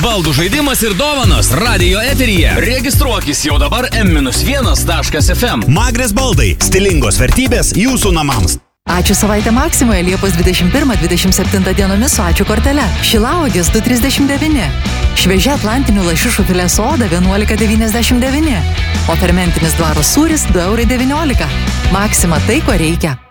baldų žaidimas ir dovanos radio eteryje. Registruokis jau dabar m-1.fm. Magris baldai. Stilingos vertybės jūsų namams. Ačiū savaitę Maksimoje Liepos 21-27 dienomis su ačiū kortele. Šilauogės 2,39. Šviežia atlantinių lašišų filė soda 11,99. O fermentinis dvaro sūris 2,19 €. Maksima tai, ko reikia.